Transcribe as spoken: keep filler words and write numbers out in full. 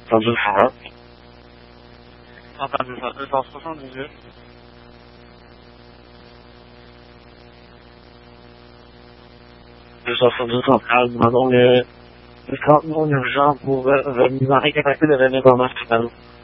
dans une forêt. Entendu ça. deux cent soixante-dix-huit. deux cent soixante-dix centrales, demandons le, le traitement urgent pour euh, revenir en capacité de revenir dans ma